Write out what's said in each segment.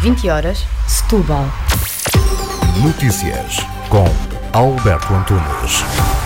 20h, Setúbal. Notícias com Alberto Antunes.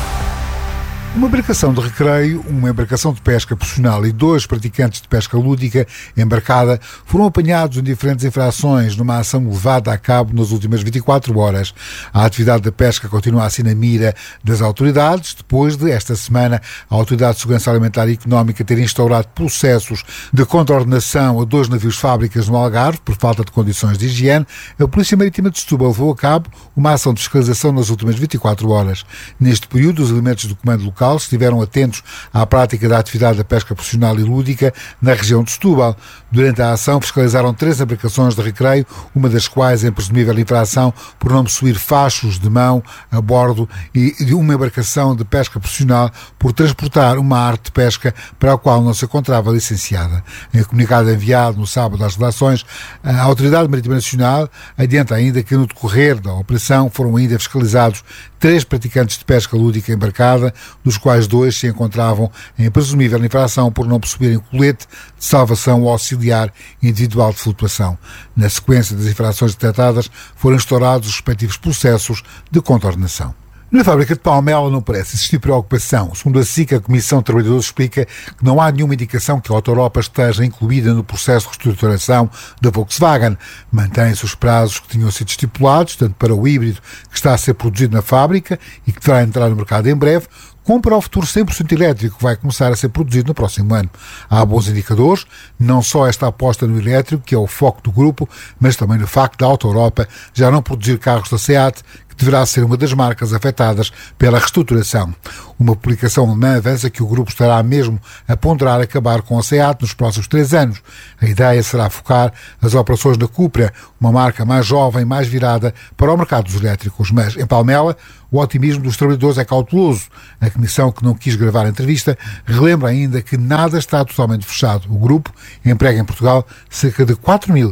Uma embarcação de recreio, uma embarcação de pesca profissional e 2 praticantes de pesca lúdica embarcada foram apanhados em diferentes infrações numa ação levada a cabo nas últimas 24 horas. A atividade da pesca continua assim na mira das autoridades, depois de, esta semana, a Autoridade de Segurança Alimentar e Económica ter instaurado processos de contraordenação a 2 navios fábricas no Algarve por falta de condições de higiene. A Polícia Marítima de Setúbal levou a cabo uma ação de fiscalização nas últimas 24 horas. Neste período, os elementos do comando local estiveram atentos à prática da atividade da pesca profissional e lúdica na região de Setúbal. Durante a ação fiscalizaram 3 embarcações de recreio, uma das quais em presumível infração por não possuir fachos de mão a bordo, e uma embarcação de pesca profissional por transportar uma arte de pesca para a qual não se encontrava licenciada. Em comunicado enviado no sábado às redações, a Autoridade Marítima Nacional adianta ainda que no decorrer da operação foram ainda fiscalizados 3 praticantes de pesca lúdica embarcada, dos quais 2 se encontravam em presumível infração por não possuírem colete de salvação ou auxiliar individual de flutuação. Na sequência das infrações detectadas, foram instaurados os respectivos processos de contraordenação. Na fábrica de Palmela não parece existir preocupação. Segundo a SIC, a Comissão de Trabalhadores explica que não há nenhuma indicação que a Auto Europa esteja incluída no processo de reestruturação da Volkswagen. Mantém-se os prazos que tinham sido estipulados, tanto para o híbrido que está a ser produzido na fábrica e que deverá entrar no mercado em breve, como para o futuro 100% elétrico que vai começar a ser produzido no próximo ano. Há bons indicadores, não só esta aposta no elétrico, que é o foco do grupo, mas também no facto da Auto Europa já não produzir carros da SEAT, que deverá ser uma das marcas afetadas pela reestruturação. Uma publicação alemã avança que o grupo estará mesmo a ponderar acabar com a SEAT nos próximos 3 anos. A ideia será focar as operações na Cupra, uma marca mais jovem, mais virada para o mercado dos elétricos. Mas, em Palmela, o otimismo dos trabalhadores é cauteloso. A Comissão, que não quis gravar a entrevista, relembra ainda que nada está totalmente fechado. O grupo emprega em Portugal cerca de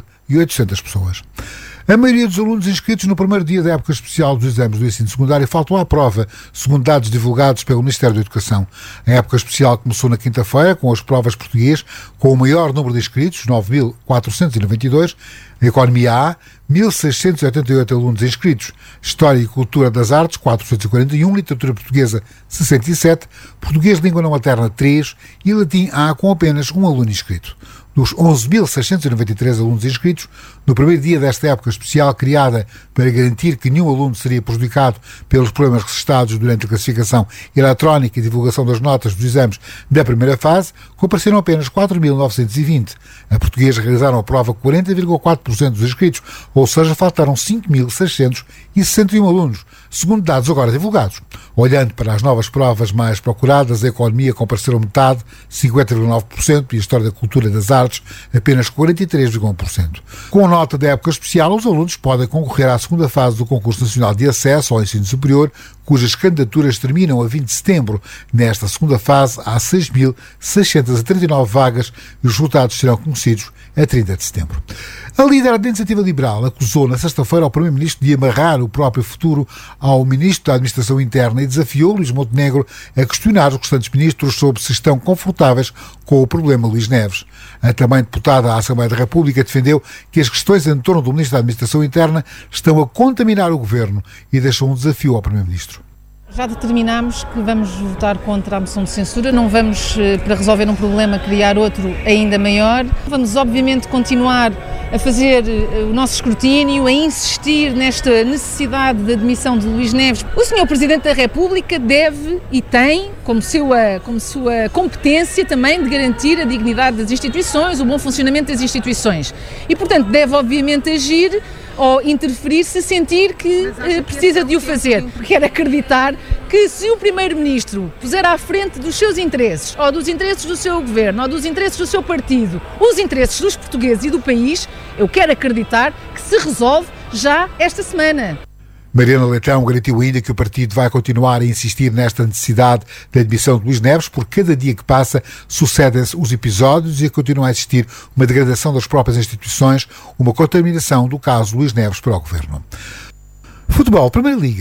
4.800 pessoas. A maioria dos alunos inscritos no primeiro dia da época especial dos exames do ensino secundário faltam à prova, segundo dados divulgados pelo Ministério da Educação. A época especial começou na quinta-feira com as provas português, com o maior número de inscritos, 9.492, a Economia A, 1.688 alunos inscritos, História e Cultura das Artes, 441, Literatura Portuguesa, 67, Português de Língua Não Materna, 3 e Latim A com apenas um aluno inscrito. Dos 11.693 alunos inscritos, no primeiro dia desta época especial, criada para garantir que nenhum aluno seria prejudicado pelos problemas registados durante a classificação eletrónica e divulgação das notas dos exames da primeira fase, compareceram apenas 4.920. A Portuguesa realizaram a prova 40,4% dos inscritos, ou seja, faltaram 5.661 alunos, segundo dados agora divulgados. Olhando para as novas provas mais procuradas, a Economia compareceram metade, 50,9%, e a História da Cultura das Artes, apenas 43,1%. Com a nota da época especial, os alunos podem concorrer à segunda fase do Concurso Nacional de Acesso ao Ensino Superior, cujas candidaturas terminam a 20 de setembro. Nesta segunda fase, há 6.639 vagas e os resultados serão conhecidos a 30 de setembro. A líder da Iniciativa Liberal acusou na sexta-feira ao Primeiro-Ministro de amarrar o próprio futuro ao Ministro da Administração Interna e desafiou Luís Montenegro a questionar os restantes ministros sobre se estão confortáveis com o problema Luís Neves. A também deputada à Assembleia da República defendeu que as questões em torno do Ministro da Administração Interna estão a contaminar o Governo e deixou um desafio ao Primeiro-Ministro. Já determinámos que vamos votar contra a moção de censura, não vamos, para resolver um problema, criar outro ainda maior. Vamos, obviamente, continuar a fazer o nosso escrutínio, a insistir nesta necessidade de admissão de Luís Neves. O Sr. Presidente da República deve e tem como sua competência também de garantir a dignidade das instituições, o bom funcionamento das instituições. E, portanto, deve, obviamente, agir ou interferir se sentir que precisa de o fazer. Quero acreditar que se o Primeiro-Ministro puser à frente dos seus interesses, ou dos interesses do seu governo, ou dos interesses do seu partido, os interesses dos portugueses e do país, eu quero acreditar que se resolve já esta semana. Mariana Leitão garantiu ainda que o partido vai continuar a insistir nesta necessidade da admissão de Luís Neves, porque cada dia que passa sucedem-se os episódios e continua a existir uma degradação das próprias instituições, uma contaminação do caso Luís Neves para o Governo. Futebol, Primeira Liga.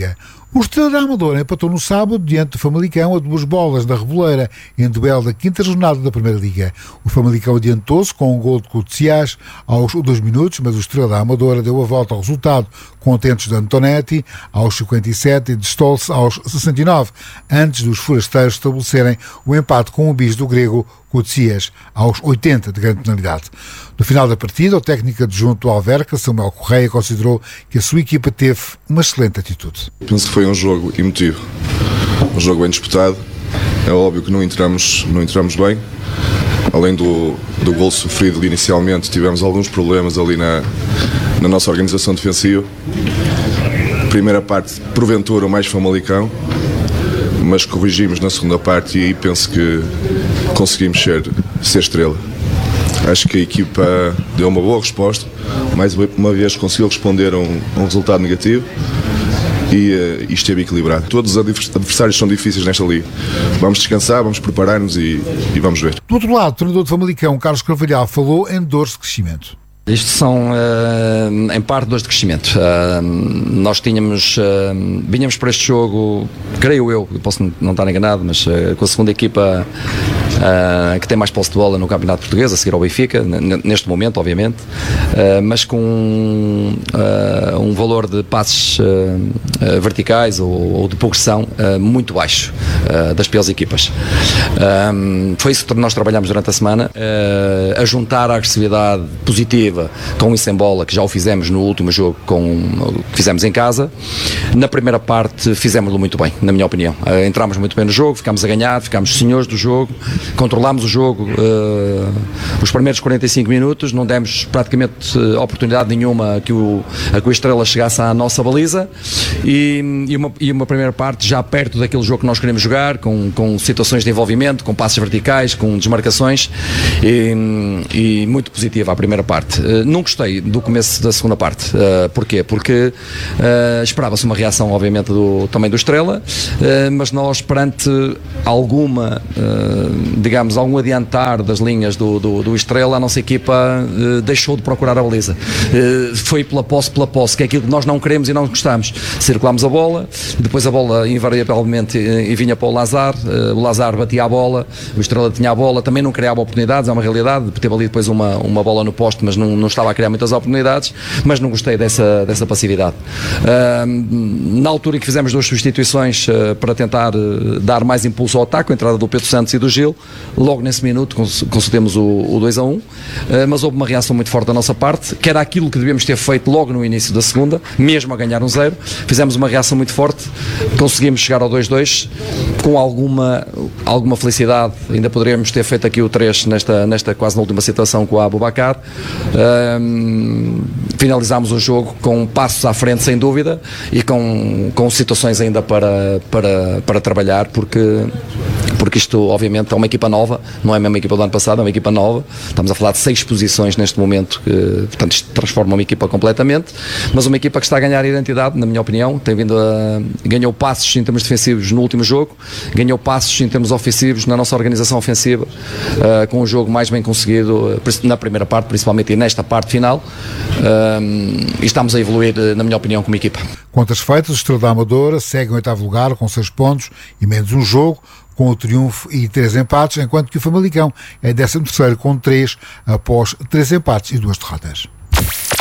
O Estrela da Amadora empatou no sábado diante do Famalicão a 2 bolas na Reboleira, em duelo da 5ª jornada da Primeira Liga. O Famalicão adiantou-se com um gol de Coutinho aos 2 minutos, mas o Estrela da Amadora deu a volta ao resultado com tentos de Antonetti aos 57 e de Stolz aos 69, antes dos forasteiros estabelecerem o empate com o bis do grego Coutinho aos 80 de grande penalidade. No final da partida, o técnico adjunto do Alverca, Samuel Correia, considerou que a sua equipa teve uma excelente atitude. Penso que foi um jogo emotivo, um jogo bem disputado. É óbvio que não entramos bem. Além do gol sofrido inicialmente, tivemos alguns problemas ali na nossa organização defensiva. Primeira parte, porventura, o mais Famalicão, mas corrigimos na segunda parte e aí penso que conseguimos ser estrela. Acho que a equipa deu uma boa resposta, mais uma vez conseguiu responder a um resultado negativo e esteve equilibrado. Todos os adversários são difíceis nesta liga. Vamos descansar, vamos preparar-nos e vamos ver. Do outro lado, o treinador de Famalicão, Carlos Carvalhal, falou em dores de crescimento. Isto são, em parte, dores de crescimento. Nós vinhamos para este jogo, creio eu posso não estar enganado, mas com a segunda equipa que tem mais posse de bola no Campeonato Português, a seguir ao Benfica, neste momento, obviamente, mas com um valor de passes verticais ou de progressão muito baixo das piores equipas. Foi isso que nós trabalhamos durante a semana, a juntar a agressividade positiva com isso em bola, que já o fizemos no último jogo que fizemos em casa. Na primeira parte fizemos-lo muito bem, na minha opinião. Entramos muito bem no jogo, ficámos a ganhar, ficámos senhores do jogo, controlámos o jogo os primeiros 45 minutos, não demos praticamente oportunidade nenhuma a que o Estrela chegasse à nossa baliza e uma primeira parte já perto daquele jogo que nós queremos jogar, com situações de envolvimento, com passes verticais, com desmarcações e muito positiva a primeira parte. Não gostei do começo da segunda parte. Porquê? Porque esperava-se uma reação, obviamente, também do Estrela, mas nós, perante algum adiantar das linhas do Estrela, a nossa equipa deixou de procurar a baliza. Foi pela posse, que é aquilo que nós não queremos e não gostamos. Circulámos a bola, depois a bola invariavelmente vinha para o Lazar batia a bola, o Estrela tinha a bola, também não criava oportunidades, é uma realidade. Teve ali depois uma bola no poste, mas não estava a criar muitas oportunidades, mas não gostei dessa passividade. Na altura em que fizemos 2 substituições para tentar dar mais impulso ao ataque, a entrada do Pedro Santos e do Gil, logo nesse minuto concedemos o 2-1, mas houve uma reação muito forte da nossa parte, que era aquilo que devíamos ter feito logo no início da segunda, mesmo a ganhar 1-0, fizemos uma reação muito forte, conseguimos chegar ao 2-2, com alguma felicidade, ainda poderíamos ter feito aqui o 3 nesta quase na última situação com a Aboubakar. Finalizámos o jogo com passos à frente, sem dúvida, e com situações ainda para trabalhar, porque isto, obviamente, é uma equipa nova, não é a mesma equipa do ano passado, é uma equipa nova. Estamos a falar de 6 posições neste momento, portanto, isto transforma uma equipa completamente, mas uma equipa que está a ganhar identidade, na minha opinião. Ganhou passos em termos defensivos no último jogo, ganhou passos em termos ofensivos na nossa organização ofensiva, com um jogo mais bem conseguido na primeira parte, principalmente, e nesta parte final, e estamos a evoluir, na minha opinião, como equipa. Contas feitas, o Estrela da Amadora segue em 8º lugar com 6 pontos e menos um jogo, com o triunfo e 3 empates, enquanto que o Famalicão é 13º com 3 após 3 empates e 2 derrotas.